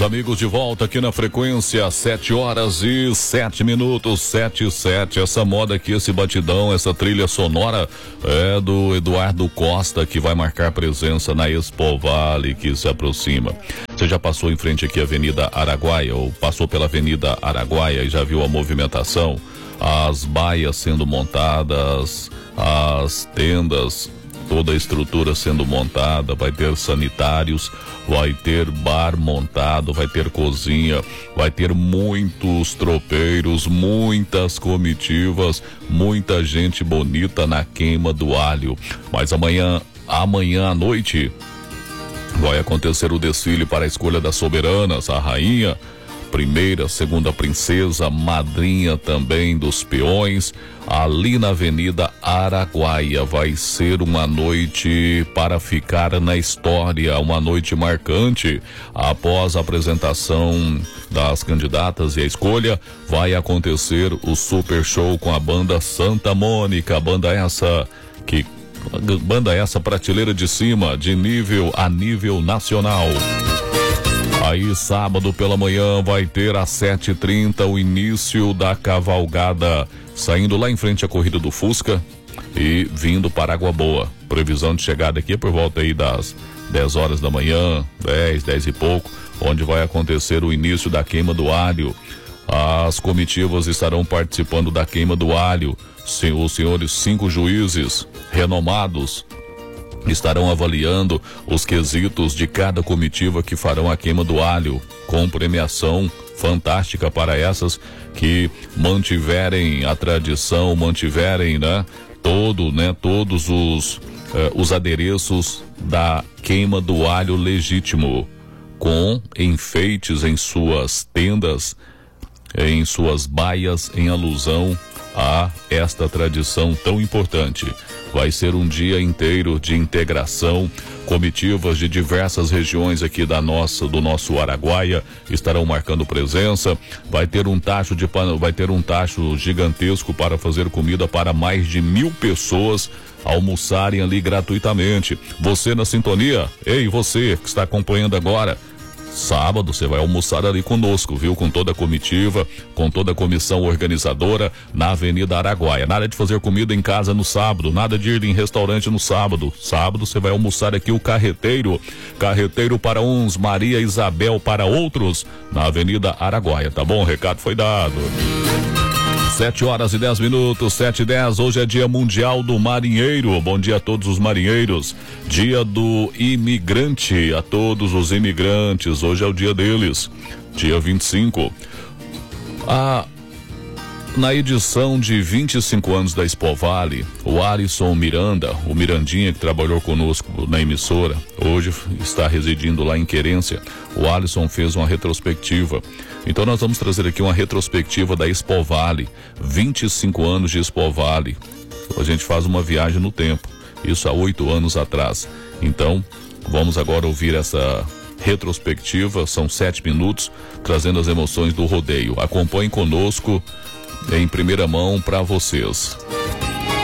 Meus amigos, de volta aqui na frequência, 7h07, 7:07. Essa moda aqui, esse batidão, essa trilha sonora é do Eduardo Costa, que vai marcar presença na Expo Vale, que se aproxima. Você já passou em frente aqui à Avenida Araguaia, ou passou pela Avenida Araguaia e já viu a movimentação? As baias sendo montadas, as tendas, toda a estrutura sendo montada, vai ter sanitários, vai ter bar montado, vai ter cozinha, vai ter muitos tropeiros, muitas comitivas, muita gente bonita na queima do alho. Mas amanhã à noite vai acontecer o desfile para a escolha das soberanas, a rainha, primeira, segunda princesa, madrinha também dos peões, ali na Avenida Araguaia. Vai ser uma noite para ficar na história, uma noite marcante. Após a apresentação das candidatas e a escolha, vai acontecer o super show com a banda Santa Mônica, banda essa prateleira de cima, de nível a nível nacional. Aí sábado pela manhã vai ter às 7h30 o início da cavalgada, saindo lá em frente à corrida do Fusca e vindo para Água Boa. Previsão de chegada aqui por volta aí das 10 horas da manhã, 10 e pouco, onde vai acontecer o início da queima do alho. As comitivas estarão participando da queima do alho. Os senhores 5 juízes renomados estarão avaliando os quesitos de cada comitiva que farão a queima do alho, com premiação fantástica para essas que mantiverem a tradição, mantiverem, todos os adereços da queima do alho legítimo, com enfeites em suas tendas, em suas baias, em alusão a esta tradição tão importante. Vai ser um dia inteiro de integração. Comitivas de diversas regiões aqui do nosso Araguaia estarão marcando presença. Vai ter um tacho gigantesco para fazer comida para mais de 1.000 pessoas almoçarem ali gratuitamente. Você na sintonia? Ei, você que está acompanhando agora, sábado você vai almoçar ali conosco, viu? Com toda a comitiva, com toda a comissão organizadora na Avenida Araguaia. Nada de fazer comida em casa no sábado, nada de ir em restaurante no sábado. Sábado você vai almoçar aqui o Carreteiro para uns, Maria Isabel para outros, na Avenida Araguaia, tá bom? O recado foi dado. 7h10, 7h10, hoje é Dia Mundial do Marinheiro. Bom dia a todos os marinheiros. Dia do imigrante, a todos os imigrantes, hoje é o dia deles, dia 25. Na edição de 25 anos da Expo Vale, o Alisson Miranda, o Mirandinha, que trabalhou conosco na emissora, hoje está residindo lá em Querência. O Alisson fez uma retrospectiva. Então nós vamos trazer aqui uma retrospectiva da Expo Vale, 25 anos de Expo Vale. A gente faz uma viagem no tempo, isso há 8 anos atrás. Então, vamos agora ouvir essa retrospectiva, são 7 minutos, trazendo as emoções do rodeio. Acompanhe conosco em primeira mão para vocês.